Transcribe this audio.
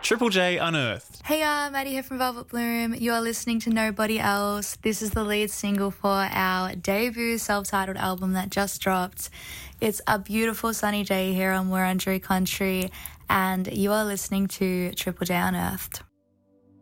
Triple J Unearthed. Hey, Maddie here from Velvet Bloom. You are listening to Nobody Else. This is the lead single for our debut self-titled album that just dropped. It's a beautiful sunny day here on Wurundjeri country, and you are listening to Triple J Unearthed.